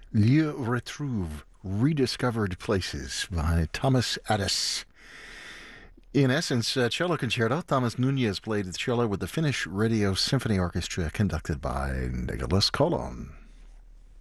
Lieu Retrouve, Rediscovered Places by Thomas Addis. In essence, cello concerto. Thomas Nunez played the cello with the Finnish Radio Symphony Orchestra conducted by Nicholas Kolon.